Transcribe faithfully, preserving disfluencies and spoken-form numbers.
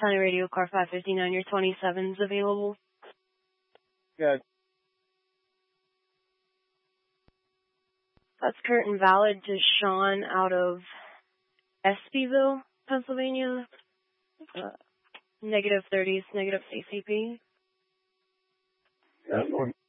County Radio, car five fifty-nine, your twenty-seven's available. Good. That's current valid to Sean out of Espyville, Pennsylvania. Uh, negative thirties, negative C C P. That's